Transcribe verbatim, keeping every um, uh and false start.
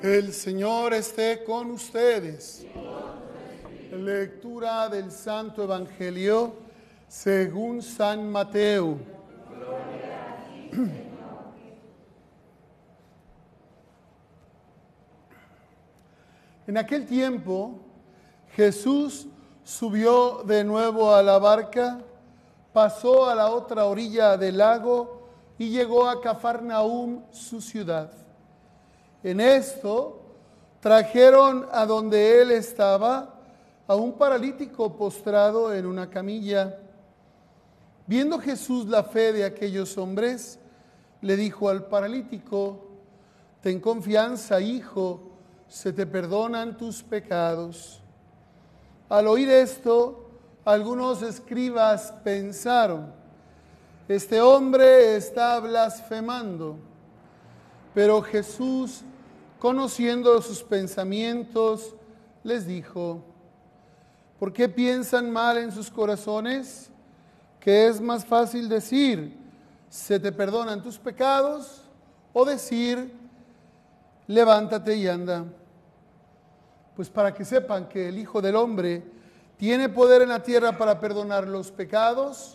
El Señor esté con ustedes. Lectura del Santo Evangelio según San Mateo. En aquel tiempo, Jesús subió de nuevo a la barca, pasó a la otra orilla del lago y llegó a Cafarnaúm, su ciudad. En esto trajeron a donde él estaba a un paralítico postrado en una camilla. Viendo Jesús la fe de aquellos hombres, le dijo al paralítico: ten confianza, hijo, se te perdonan tus pecados. Al oír esto, algunos escribas pensaron: este hombre está blasfemando. Pero Jesús, conociendo sus pensamientos, les dijo: ¿por qué piensan mal en sus corazones? ¿Qué es más fácil decir, se te perdonan tus pecados? O decir, levántate y anda. Pues para que sepan que el Hijo del Hombre tiene poder en la tierra para perdonar los pecados.